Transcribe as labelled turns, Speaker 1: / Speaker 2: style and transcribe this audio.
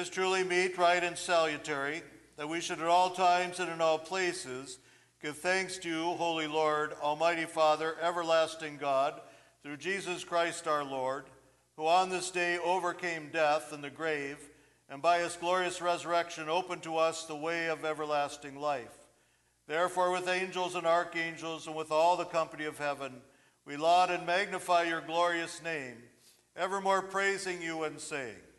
Speaker 1: is truly meet, right, and salutary, that we should at all times and in all places give thanks to you, Holy Lord, Almighty Father, everlasting God, through Jesus Christ our Lord, who on this day overcame death and the grave, and by his glorious resurrection opened to us the way of everlasting life. Therefore, with angels and archangels and with all the company of heaven, we laud and magnify your glorious name, evermore praising you and saying,